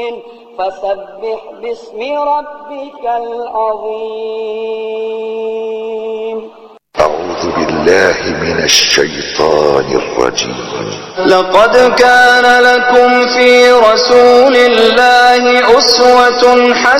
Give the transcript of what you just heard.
فسبح باسم ربك العظيم. أعوذ بالله من الشيطان الرجيم. لقد كان لكم في رسول الله أسوة حسنة